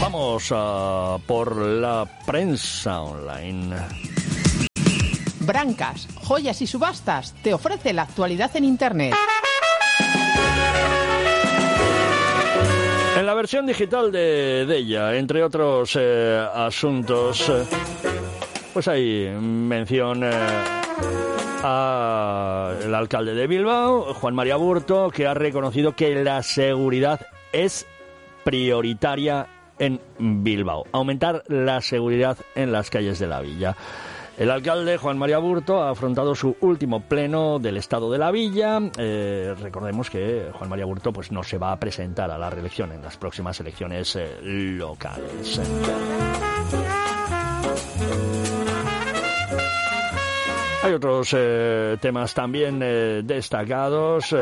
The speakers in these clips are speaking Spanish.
Vamos por la prensa online. Brancas, Joyas y Subastas te ofrece la actualidad en Internet. En la versión digital de ella, entre otros asuntos, pues hay mención al alcalde de Bilbao, Juan María Aburto, que ha reconocido que la seguridad es prioritaria en Bilbao. Aumentar la seguridad en las calles de la villa. El alcalde, Juan María Aburto, ha afrontado su último pleno del Estado de la Villa. Recordemos que Juan María Aburto pues, no se va a presentar a la reelección en las próximas elecciones locales. Hay otros temas también destacados.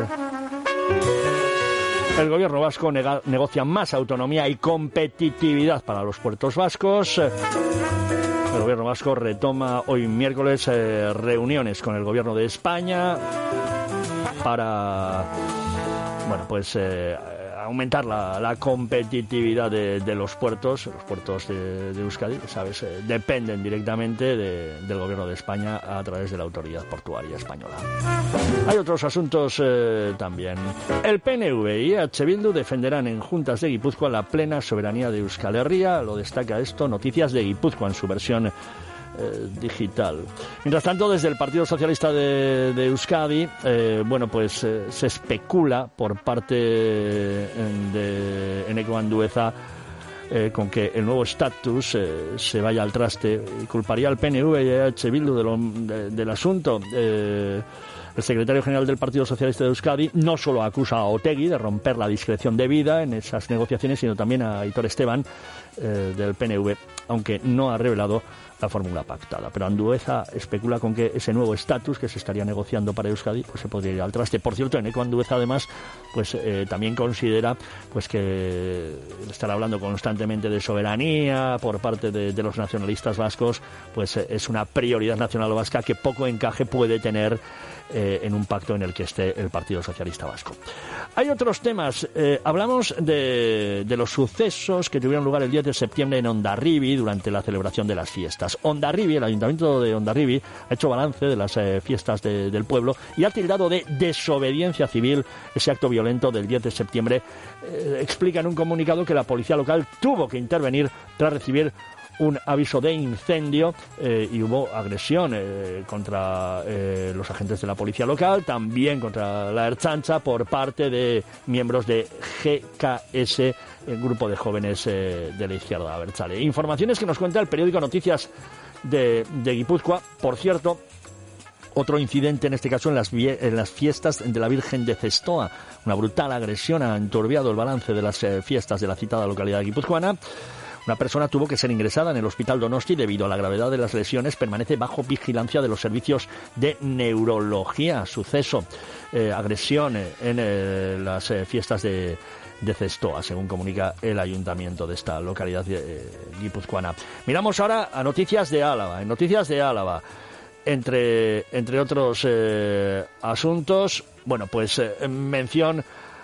El gobierno vasco negocia más autonomía y competitividad para los puertos vascos. El gobierno vasco retoma hoy miércoles reuniones con el gobierno de España para, bueno, pues aumentar la competitividad de los puertos. Los puertos de Euskadi, ¿sabes? Dependen directamente del gobierno de España a través de la Autoridad Portuaria Española. Hay otros asuntos también. El PNV y EH Bildu defenderán en juntas de Guipúzcoa la plena soberanía de Euskal Herria. Lo destaca esto Noticias de Guipúzcoa en su versión digital. Mientras tanto, desde el Partido Socialista de Euskadi, bueno, pues se especula por parte de Eneko Andueza con que el nuevo estatus se vaya al traste y culparía al PNV y a EH Bildu del asunto. El secretario general del Partido Socialista de Euskadi no solo acusa a Otegi de romper la discreción debida en esas negociaciones, sino también a Aitor Esteban del PNV, aunque no ha revelado la fórmula pactada. Pero Andueza especula con que ese nuevo estatus que se estaría negociando para Euskadi pues se podría ir al traste. Por cierto, Eneko Andueza además pues también considera pues que estar hablando constantemente de soberanía por parte de los nacionalistas vascos pues es una prioridad nacional vasca que poco encaje puede tener en un pacto en el que esté el Partido Socialista Vasco. Hay otros temas. Hablamos de los sucesos que tuvieron lugar el 10 de septiembre en Hondarribia durante la celebración de las fiestas. Hondarribia, el Ayuntamiento de Hondarribia, ha hecho balance de las fiestas del pueblo y ha tildado de desobediencia civil ese acto violento del 10 de septiembre. Explica en un comunicado que la policía local tuvo que intervenir tras recibir un aviso de incendio y hubo agresión contra los agentes de la policía local, también contra la Ertzaintza por parte de miembros de GKS, el grupo de jóvenes de la izquierda abertzale. Informaciones que nos cuenta el periódico Noticias de Guipúzcoa. Por cierto, otro incidente, en este caso en las fiestas de la Virgen de Zestoa. Una brutal agresión ha enturbiado el balance de las fiestas de la citada localidad guipuzcoana. Una persona tuvo que ser ingresada en el hospital Donosti debido a la gravedad de las lesiones. Permanece bajo vigilancia de los servicios de neurología. Suceso, agresión en las fiestas de Zestoa, según comunica el ayuntamiento de esta localidad guipuzcoana. Miramos ahora a Noticias de Álava. En Noticias de Álava, entre otros asuntos, bueno, pues mención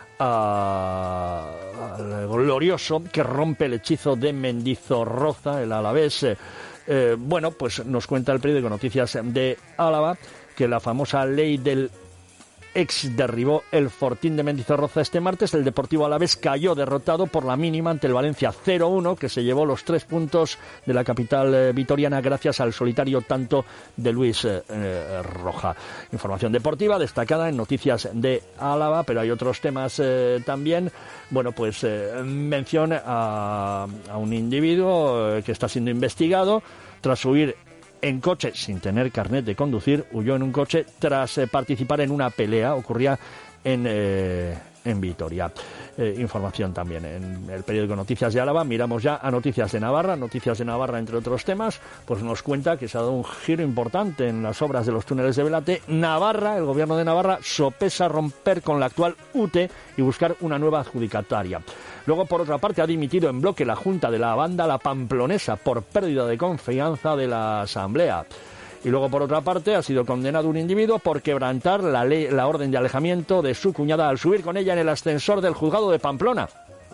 al glorioso que rompe el hechizo de Mendizorroza, el alavés. Bueno, pues nos cuenta el periódico Noticias de Álava que la famosa ley del ex derribó el Fortín de Mendizorroza este martes. El Deportivo Alavés cayó derrotado por la mínima ante el Valencia 0-1, que se llevó los 3 puntos de la capital vitoriana gracias al solitario tanto de Luis Roja. Información deportiva destacada en Noticias de Álava, pero hay otros temas también. Bueno, pues mención a un individuo que está siendo investigado tras huir en coche sin tener carnet de conducir. Huyó en un coche tras participar en una pelea. Ocurría en Vitoria. Información también en el periódico Noticias de Álava. Miramos ya a Noticias de Navarra. Noticias de Navarra, entre otros temas, pues nos cuenta que se ha dado un giro importante en las obras de los túneles de Belate. Navarra, el gobierno de Navarra, sopesa romper con la actual UTE y buscar una nueva adjudicataria. Luego, por otra parte, ha dimitido en bloque la Junta de la banda La Pamplonesa por pérdida de confianza de la Asamblea. Y luego, por otra parte, ha sido condenado un individuo por quebrantar la orden de alejamiento de su cuñada al subir con ella en el ascensor del juzgado de Pamplona.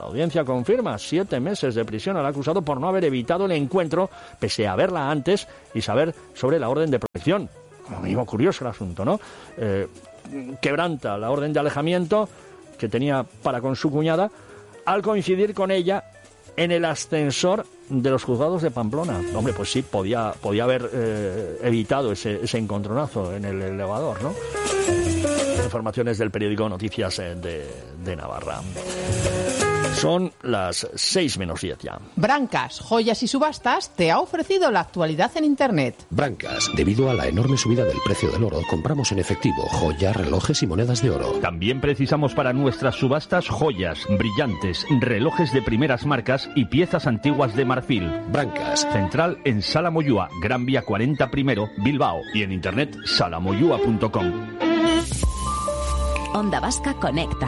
La audiencia confirma 7 meses de prisión al acusado por no haber evitado el encuentro, pese a verla antes y saber sobre la orden de protección. Como mínimo curioso el asunto, ¿no? Quebranta la orden de alejamiento que tenía para con su cuñada al coincidir con ella en el ascensor de los juzgados de Pamplona. Hombre, pues sí, podía haber evitado ese encontronazo en el elevador, ¿no? Informaciones del periódico Noticias de Navarra. Son las 6:10 ya. Brancas, Joyas y Subastas te ha ofrecido la actualidad en Internet. Brancas, debido a la enorme subida del precio del oro, compramos en efectivo joyas, relojes y monedas de oro. También precisamos para nuestras subastas joyas, brillantes, relojes de primeras marcas y piezas antiguas de marfil. Brancas. Central en Sala Moyúa, Gran Vía 40 I, Bilbao. Y en internet salamoyua.com. Onda Vasca Conecta.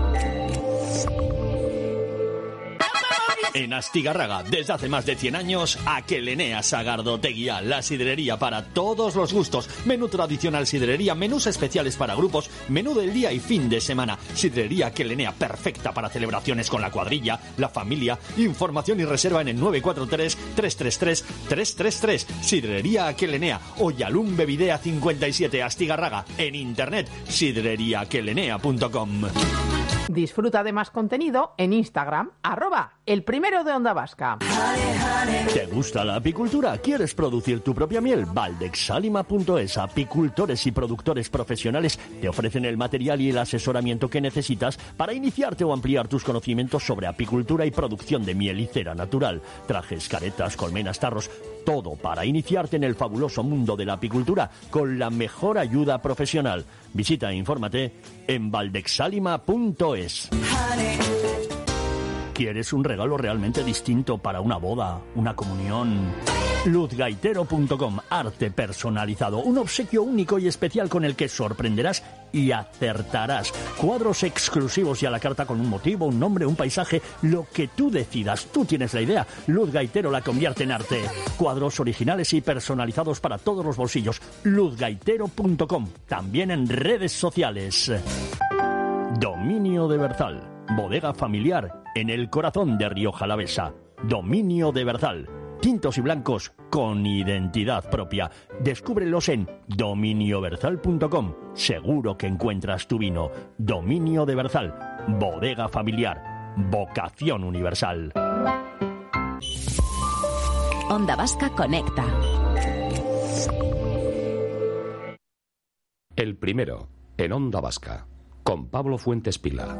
En Astigarraga, desde hace más de 100 años, Aquelenea Sagardoteguía, la sidrería para todos los gustos. Menú tradicional sidrería, menús especiales para grupos, menú del día y fin de semana. Sidrería Aquelenea, perfecta para celebraciones con la cuadrilla, la familia. Información y reserva en el 943-333-333. Sidrería Aquelenea, Oyalum Bevidea 57, Astigarraga. En internet, sidreriaaquelenea.com. Disfruta de más contenido en Instagram, @elprimero de Onda Vasca. ¿Te gusta la apicultura? ¿Quieres producir tu propia miel? Valdexalima.es. Apicultores y productores profesionales te ofrecen el material y el asesoramiento que necesitas para iniciarte o ampliar tus conocimientos sobre apicultura y producción de miel y cera natural. Trajes, caretas, colmenas, tarros, todo para iniciarte en el fabuloso mundo de la apicultura con la mejor ayuda profesional. Visita e infórmate en valdexalima.es. ¿Quieres un regalo realmente distinto para una boda, una comunión? Luzgaitero.com, arte personalizado, un obsequio único y especial con el que sorprenderás y acertarás. Cuadros exclusivos y a la carta con un motivo, un nombre, un paisaje, lo que tú decidas. Tú tienes la idea. Luzgaitero la convierte en arte. Cuadros originales y personalizados para todos los bolsillos. Luzgaitero.com, también en redes sociales. Dominio de Berzal, bodega familiar en el corazón de Rioja Alavesa. Dominio de Berzal, tintos y blancos con identidad propia. Descúbrelos en dominioberzal.com. Seguro que encuentras tu vino. Dominio de Berzal, bodega familiar, vocación universal. Onda Vasca Conecta. El primero, en Onda Vasca, con Pablo Fuentes Pila.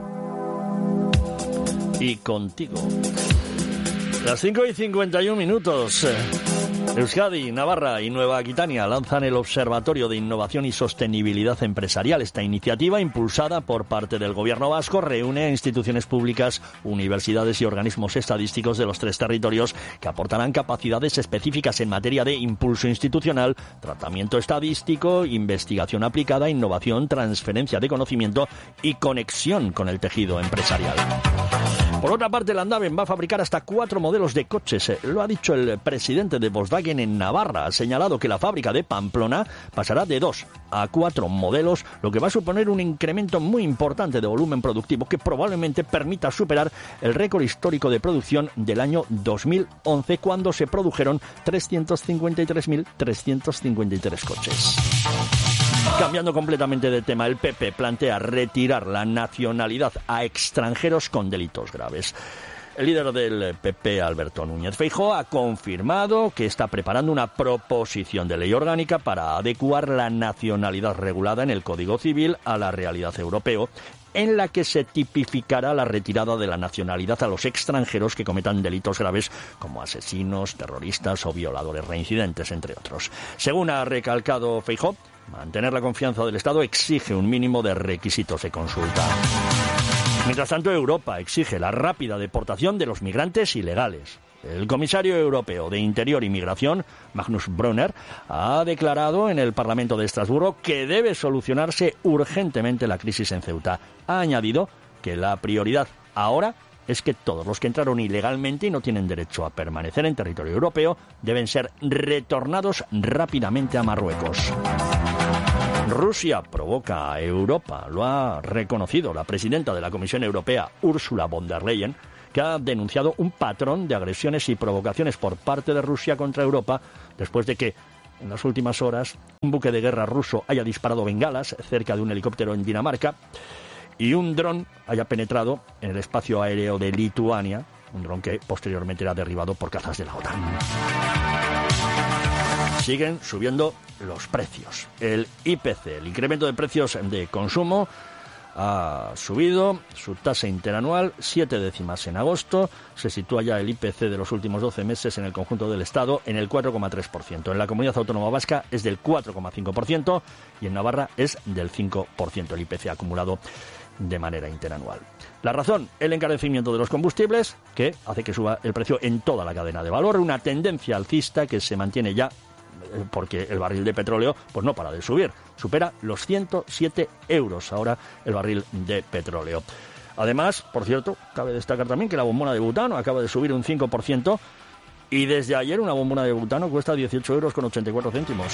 Y contigo. Las 5:51. Euskadi, Navarra y Nueva Aquitania lanzan el Observatorio de Innovación y Sostenibilidad Empresarial. Esta iniciativa, impulsada por parte del Gobierno vasco, reúne a instituciones públicas, universidades y organismos estadísticos de los 3 territorios que aportarán capacidades específicas en materia de impulso institucional, tratamiento estadístico, investigación aplicada, innovación, transferencia de conocimiento y conexión con el tejido empresarial. Por otra parte, Landaven va a fabricar hasta 4 modelos de coches. Lo ha dicho el presidente de Volkswagen en Navarra. Ha señalado que la fábrica de Pamplona pasará de 2 a 4 modelos, lo que va a suponer un incremento muy importante de volumen productivo que probablemente permita superar el récord histórico de producción del año 2011, cuando se produjeron 353.353 coches. Cambiando completamente de tema, el PP plantea retirar la nacionalidad a extranjeros con delitos graves. El líder del PP, Alberto Núñez Feijóo, ha confirmado que está preparando una proposición de ley orgánica para adecuar la nacionalidad regulada en el Código Civil a la realidad europea, en la que se tipificará la retirada de la nacionalidad a los extranjeros que cometan delitos graves como asesinos, terroristas o violadores reincidentes, entre otros. Según ha recalcado Feijóo, mantener la confianza del Estado exige un mínimo de requisitos de consulta. Mientras tanto, Europa exige la rápida deportación de los migrantes ilegales. El comisario europeo de Interior y Migración, Magnus Brunner, ha declarado en el Parlamento de Estrasburgo que debe solucionarse urgentemente la crisis en Ceuta. Ha añadido que la prioridad ahora es que todos los que entraron ilegalmente y no tienen derecho a permanecer en territorio europeo deben ser retornados rápidamente a Marruecos. Rusia provoca a Europa, lo ha reconocido la presidenta de la Comisión Europea, Ursula von der Leyen, que ha denunciado un patrón de agresiones y provocaciones por parte de Rusia contra Europa después de que en las últimas horas un buque de guerra ruso haya disparado bengalas cerca de un helicóptero en Dinamarca y un dron haya penetrado en el espacio aéreo de Lituania, un dron que posteriormente era derribado por cazas de la OTAN. Siguen subiendo los precios. El IPC, el incremento de precios de consumo, ha subido su tasa interanual 7 décimas en agosto. Se sitúa ya el IPC de los últimos 12 meses en el conjunto del Estado en el 4,3%. En la Comunidad Autónoma Vasca es del 4,5% y en Navarra es del 5%. El IPC acumulado de manera interanual. La razón, el encarecimiento de los combustibles, que hace que suba el precio en toda la cadena de valor. Una tendencia alcista que se mantiene ya porque el barril de petróleo pues no para de subir. Supera los 107 euros ahora el barril de petróleo. Además, por cierto, cabe destacar también que la bombona de butano acaba de subir un 5% y desde ayer una bombona de butano cuesta 18 euros con 84 céntimos.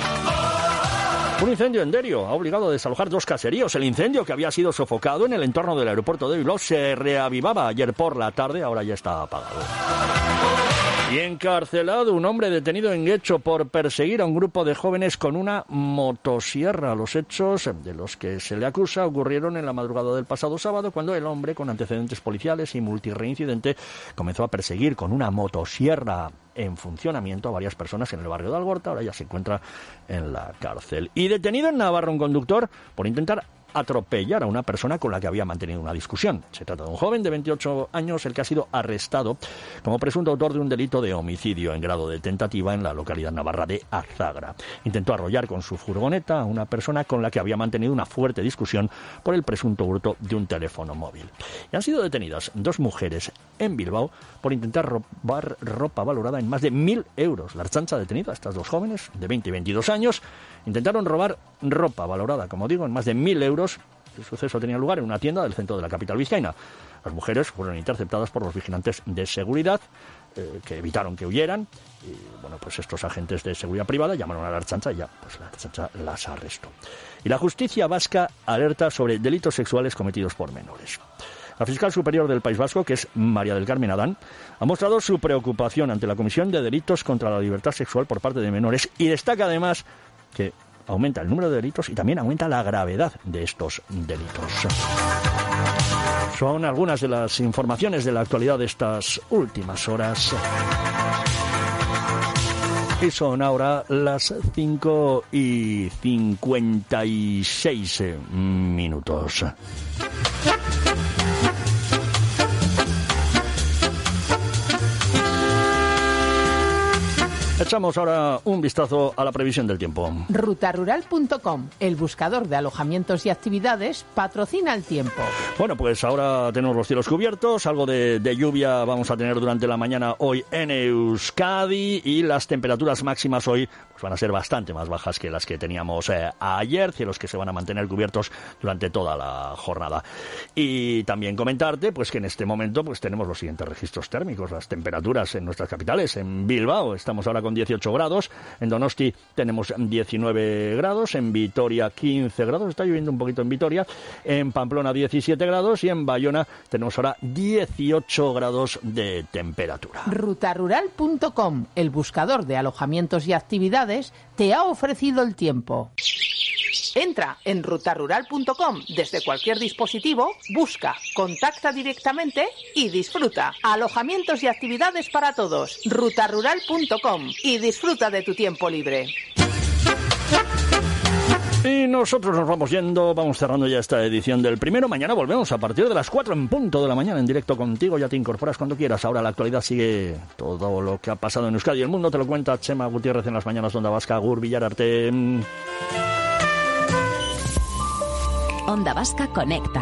Un incendio en Derio ha obligado a desalojar 2 caseríos. El incendio, que había sido sofocado en el entorno del aeropuerto de Bilbao, se reavivaba ayer por la tarde, ahora ya está apagado. Y encarcelado un hombre detenido en Guecho por perseguir a un grupo de jóvenes con una motosierra. Los hechos de los que se le acusa ocurrieron en la madrugada del pasado sábado, cuando el hombre, con antecedentes policiales y multirreincidente, comenzó a perseguir con una motosierra en funcionamiento a varias personas en el barrio de Algorta. Ahora ya se encuentra en la cárcel. Y detenido en Navarra un conductor por intentar atropellar a una persona con la que había mantenido una discusión. Se trata de un joven de 28 años, el que ha sido arrestado como presunto autor de un delito de homicidio en grado de tentativa en la localidad navarra de Azagra. Intentó arrollar con su furgoneta a una persona con la que había mantenido una fuerte discusión por el presunto hurto de un teléfono móvil. Y han sido detenidas 2 mujeres en Bilbao por intentar robar ropa valorada en más de 1.000 euros. La Ertzaintza ha detenido a estas 2 jóvenes de 20 y 22 años. Intentaron robar ropa valorada, como digo, en más de 1.000 euros. El suceso tenía lugar en una tienda del centro de la capital vizcaína. Las mujeres fueron interceptadas por los vigilantes de seguridad, que evitaron que huyeran. Y bueno, pues estos agentes de seguridad privada llamaron a la Ertzaintza y ya, pues la Ertzaintza las arrestó. Y la justicia vasca alerta sobre delitos sexuales cometidos por menores. La fiscal superior del País Vasco, que es María del Carmen Adán, ha mostrado su preocupación ante la comisión de delitos contra la libertad sexual por parte de menores y destaca además que aumenta el número de delitos y también aumenta la gravedad de estos delitos. Son algunas de las informaciones de la actualidad de estas últimas horas. Y son ahora las 5:56 minutos. Echamos ahora un vistazo a la previsión del tiempo. Rutarural.com, el buscador de alojamientos y actividades, patrocina el tiempo. Bueno, pues ahora tenemos los cielos cubiertos, algo de lluvia vamos a tener durante la mañana hoy en Euskadi y las temperaturas máximas hoy pues van a ser bastante más bajas que las que teníamos ayer, cielos que se van a mantener cubiertos durante toda la jornada. Y también comentarte pues que en este momento pues tenemos los siguientes registros térmicos, las temperaturas en nuestras capitales. En Bilbao estamos ahora con 18 grados, en Donosti tenemos 19 grados, en Vitoria 15 grados, está lloviendo un poquito en Vitoria, en Pamplona 17 grados y en Bayona tenemos ahora 18 grados de temperatura. Rutarural.com, el buscador de alojamientos y actividades, te ha ofrecido el tiempo. Entra en rutarural.com desde cualquier dispositivo, busca, contacta directamente y disfruta. Alojamientos y actividades para todos. Rutarural.com y disfruta de tu tiempo libre. Y nosotros nos vamos yendo, vamos cerrando ya esta edición del primero. Mañana volvemos a partir de las 4 en punto de la mañana en directo contigo. Ya te incorporas cuando quieras. Ahora la actualidad sigue, todo lo que ha pasado en Euskadi y el mundo te lo cuenta Chema Gutiérrez en las mañanas de Onda Vasca. Agur, Villararte. Onda Vasca Conecta.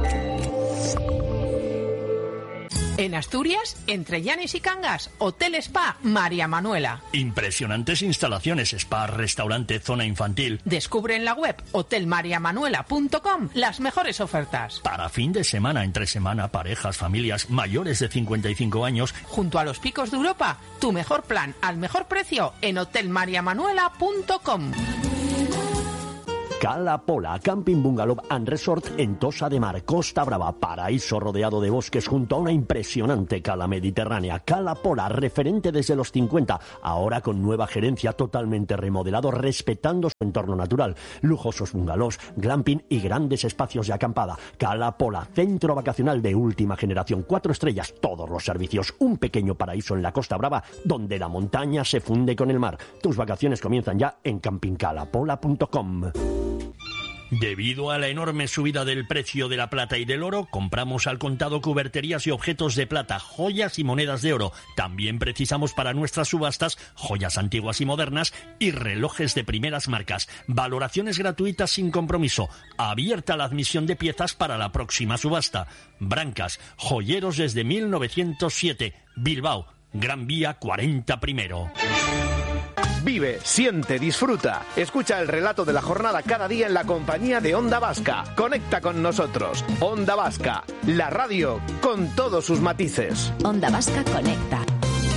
En Asturias, entre Llanes y Cangas, Hotel Spa María Manuela. Impresionantes instalaciones, spa, restaurante, zona infantil. Descubre en la web hotelmariamanuela.com las mejores ofertas. Para fin de semana, entre semana, parejas, familias mayores de 55 años. Junto a los picos de Europa, tu mejor plan al mejor precio en hotelmariamanuela.com. Cala Pola, Camping Bungalow and Resort en Tossa de Mar, Costa Brava, paraíso rodeado de bosques junto a una impresionante cala mediterránea. Cala Pola, referente desde los 50, ahora con nueva gerencia, totalmente remodelado, respetando su entorno natural. Lujosos bungalows, glamping y grandes espacios de acampada. Cala Pola, centro vacacional de última generación, 4 estrellas, todos los servicios. Un pequeño paraíso en la Costa Brava, donde la montaña se funde con el mar. Tus vacaciones comienzan ya en campingcalapola.com. Debido a la enorme subida del precio de la plata y del oro, compramos al contado cuberterías y objetos de plata, joyas y monedas de oro. También precisamos para nuestras subastas joyas antiguas y modernas y relojes de primeras marcas. Valoraciones gratuitas sin compromiso. Abierta la admisión de piezas para la próxima subasta. Brancas, joyeros desde 1907. Bilbao, Gran Vía 40 primero. Vive, siente, disfruta. Escucha el relato de la jornada cada día en la compañía de Onda Vasca. Conecta con nosotros. Onda Vasca, la radio con todos sus matices. Onda Vasca conecta.